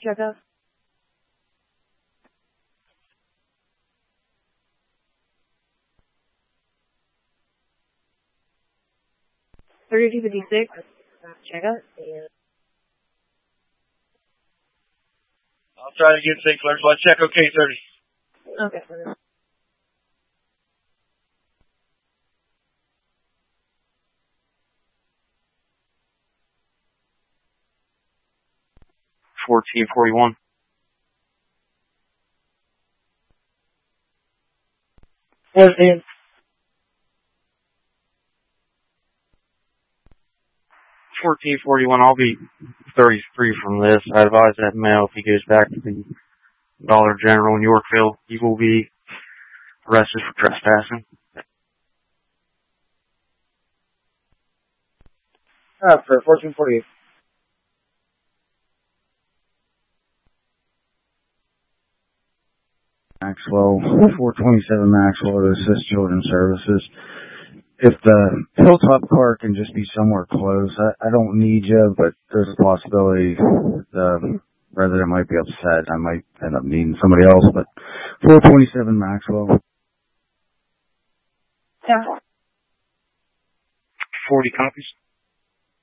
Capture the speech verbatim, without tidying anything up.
check out. thirty-two fifty-six, check out. I'll try to get Saint Clair, but check okay thirty. Okay. fourteen forty-one. Fourteen. fourteen forty-one, I'll be thirty-three from this. I advise that male, if he goes back to the Dollar General in Yorkville, he will be arrested for trespassing. Uh, for fourteen forty-eight. Maxwell, four twenty-seven Maxwell to assist Children's Services. If the Hilltop car can just be somewhere close, I, I don't need you, but there's a possibility the resident might be upset. I might end up needing somebody else, but four twenty-seven Maxwell. Yeah. forty copies.